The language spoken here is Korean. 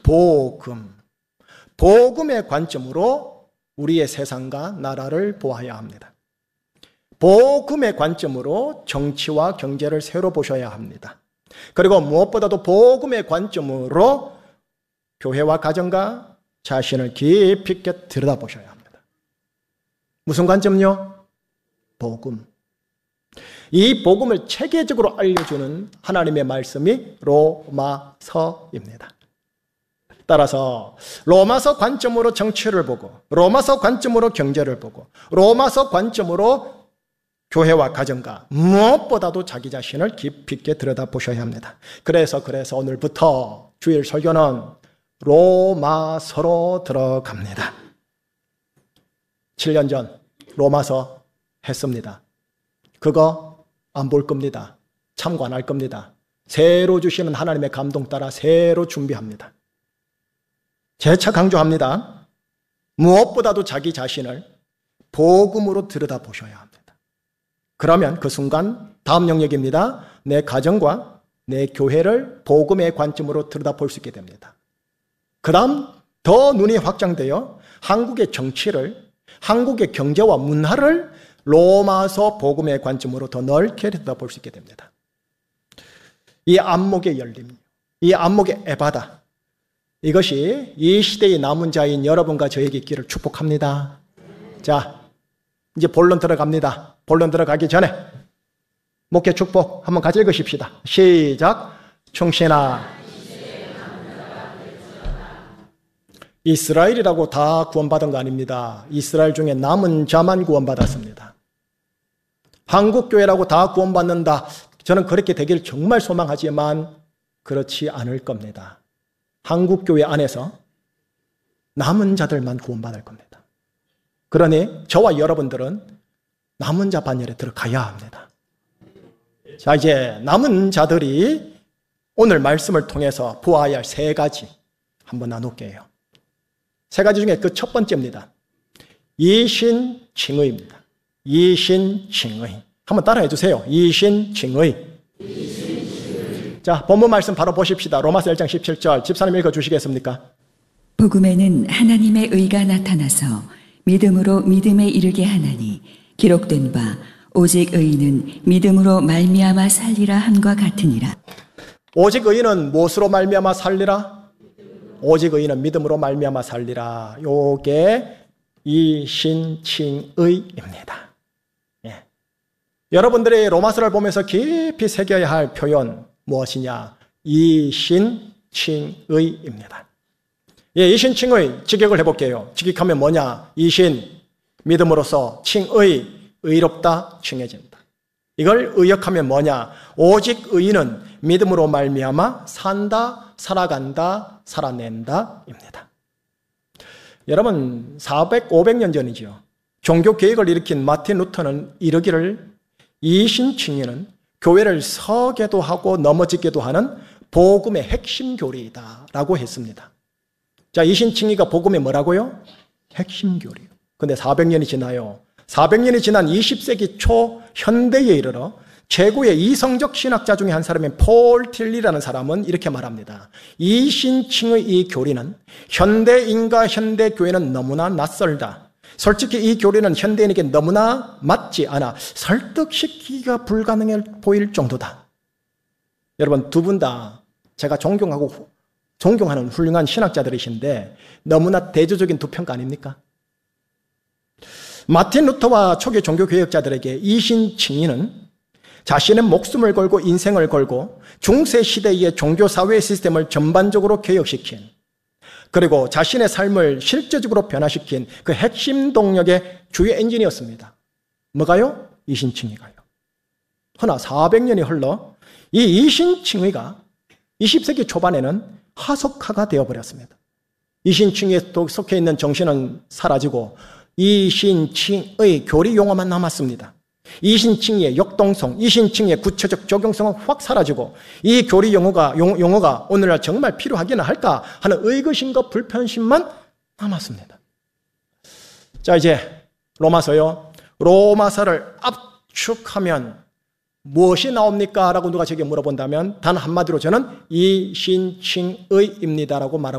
복음. 복음의 관점으로 우리의 세상과 나라를 보아야 합니다. 복음의 관점으로 정치와 경제를 새로 보셔야 합니다. 그리고 무엇보다도 복음의 관점으로 교회와 가정과 자신을 깊이 있게 들여다보셔야 합니다. 무슨 관점요? 복음. 이 복음을 체계적으로 알려주는 하나님의 말씀이 로마서입니다. 따라서 로마서 관점으로 정치를 보고, 로마서 관점으로 경제를 보고, 로마서 관점으로 교회와 가정과 무엇보다도 자기 자신을 깊이 있게 들여다보셔야 합니다. 그래서 오늘부터 주일 설교는 로마서로 들어갑니다. 7년 전 로마서 했습니다. 그거 안 볼 겁니다. 참고 안 할 겁니다. 새로 주시는 하나님의 감동 따라 새로 준비합니다. 재차 강조합니다. 무엇보다도 자기 자신을 복음으로 들여다보셔야 합니다. 그러면 그 순간 다음 영역입니다. 내 가정과 내 교회를 복음의 관점으로 들여다볼 수 있게 됩니다. 그 다음 더 눈이 확장되어 한국의 정치를, 한국의 경제와 문화를 로마서 복음의 관점으로 더 넓게 들여다볼 수 있게 됩니다. 이 안목의 열림, 이 안목의 에바다, 이것이 이 시대의 남은 자인 여러분과 저에게 있기를 축복합니다. 자, 이제 본론 들어갑니다. 본론 들어가기 전에 목회 축복 한번 같이 읽으십시다. 시작. 충신아, 이스라엘이라고 다 구원받은 거 아닙니다. 이스라엘 중에 남은 자만 구원받았습니다. 한국교회라고 다 구원받는다. 저는 그렇게 되기를 정말 소망하지만 그렇지 않을 겁니다. 한국교회 안에서 남은 자들만 구원받을 겁니다. 그러니 저와 여러분들은 남은 자 반열에 들어가야 합니다. 자, 이제 남은 자들이 오늘 말씀을 통해서 보아야 할 세 가지 한번 나눌게요. 세 가지 중에 그 첫 번째입니다. 이신칭의입니다. 이신칭의. 한번 따라해 주세요. 이신칭의. 자, 본문 말씀 바로 보십시다. 로마서 1장 17절. 집사님 읽어주시겠습니까? 복음에는 하나님의 의가 나타나서 믿음으로 믿음에 이르게 하나니 기록된 바 오직 의인은 믿음으로 말미암아 살리라 함과 같으니라. 오직 의인은 무엇으로 말미암아 살리라? 오직 의인은 믿음으로 말미암아 살리라. 요게 이신칭의입니다. 예. 여러분들이 로마서를 보면서 깊이 새겨야 할 표현 무엇이냐? 이신칭의입니다. 예, 이신칭의 직역을 해볼게요. 직역하면 뭐냐? 이신, 믿음으로써, 칭의, 의롭다, 칭해진다. 이걸 의역하면 뭐냐? 오직 의인은 믿음으로 말미암아 산다, 살아간다, 살아낸다입니다. 여러분 500년 전이죠. 종교개혁을 일으킨 마틴 루터는 이르기를 이신칭의는 교회를 서게도 하고 넘어지게도 하는 복음의 핵심 교리이다 라고 했습니다. 자, 이신칭의가 복음의 뭐라고요? 핵심 교리요. 근데 400년이 지나요. 400년이 지난 20세기 초 현대에 이르러 최고의 이성적 신학자 중에 한 사람인 폴 틸리라는 사람은 이렇게 말합니다. 이신칭의 이 교리는 현대인과 현대교회는 너무나 낯설다. 솔직히 이 교리는 현대인에게 너무나 맞지 않아 설득시키기가 불가능해 보일 정도다. 여러분 두 분 다 제가 존경하는 훌륭한 신학자들이신데 너무나 대조적인 두 평가 아닙니까? 마틴 루터와 초기 종교개혁자들에게 이신칭의는 자신의 목숨을 걸고 인생을 걸고 중세시대의 종교사회 시스템을 전반적으로 개혁시킨, 그리고 자신의 삶을 실제적으로 변화시킨 그 핵심 동력의 주요 엔진이었습니다. 뭐가요? 이신칭의가요. 허나 400년이 흘러 이 이신칭의가 20세기 초반에는 하속화가 되어버렸습니다. 이신칭의에 속해 있는 정신은 사라지고 이신칭의 교리 용어만 남았습니다. 이신칭의의 역동성, 이신칭의의 구체적 적용성은 확 사라지고 이 교리 용어가 오늘날 정말 필요하기는 할까 하는 의구심과 불편심만 남았습니다. 자, 이제 로마서요. 로마서를 압축하면 무엇이 나옵니까? 라고 누가 제게 물어본다면 단 한마디로 저는 이신칭의입니다라고 말하고